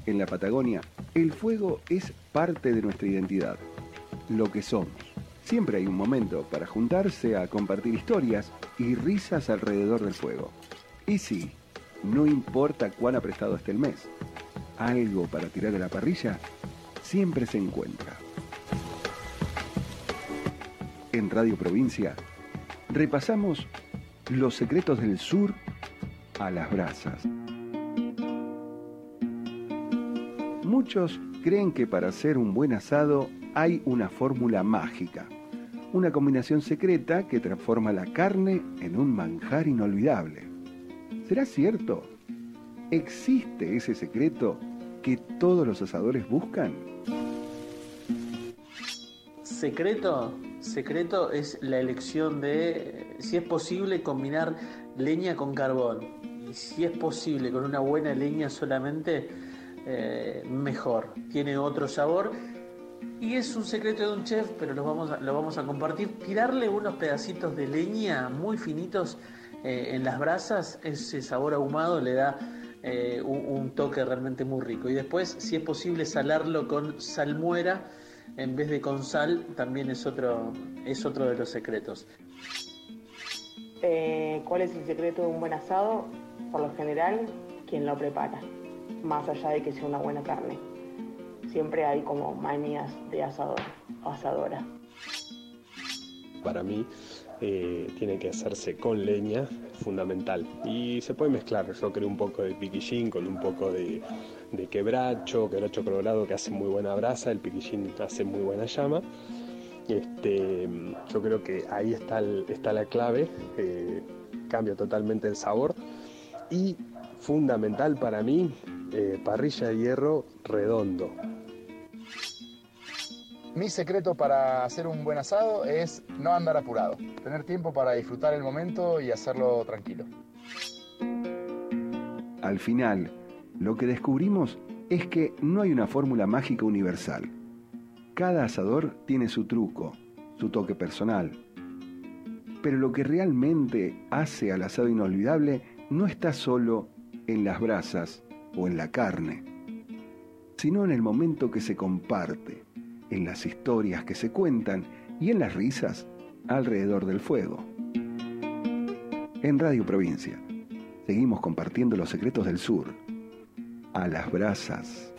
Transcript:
En la Patagonia, el fuego es parte de nuestra identidad, lo que somos. Siempre hay un momento para juntarse a compartir historias y risas alrededor del fuego. Y sí, no importa cuán aprestado esté el mes, algo para tirar a la parrilla siempre se encuentra. En Radio Provincia, repasamos los secretos del sur a las brasas. Muchos creen que para hacer un buen asado hay una fórmula mágica, una combinación secreta que transforma la carne en un manjar inolvidable. ¿Será cierto? ¿Existe ese secreto que todos los asadores buscan? Secreto es la elección de, si es posible, combinar leña con carbón. Y si es posible con una buena leña solamente, mejor. Tiene otro sabor. Y es un secreto de un chef, pero lo vamos a compartir. Tirarle unos pedacitos de leña muy finitos en las brasas, ese sabor ahumado le da un toque realmente muy rico. Y después, si es posible, salarlo con salmuera en vez de con sal, también es otro de los secretos. ¿Cuál es el secreto de un buen asado? Por lo general, quien lo prepara, más allá de que sea una buena carne. Siempre hay como manías de asador o asadora. Para mí tiene que hacerse con leña, fundamental. Y se puede mezclar, yo creo, un poco de piquillín con un poco de quebracho colorado, que hace muy buena brasa. El piquillín hace muy buena llama. Yo creo que ahí está la clave, cambia totalmente el sabor. Y fundamental para mí, parrilla de hierro redondo. Mi secreto para hacer un buen asado es no andar apurado, tener tiempo para disfrutar el momento y hacerlo tranquilo. Al final, lo que descubrimos es que no hay una fórmula mágica universal. Cada asador tiene su truco, su toque personal. Pero lo que realmente hace al asado inolvidable no está solo en las brasas o en la carne, sino en el momento que se comparte, en las historias que se cuentan y en las risas alrededor del fuego. En Radio Provincia, seguimos compartiendo los secretos del sur, a las brasas.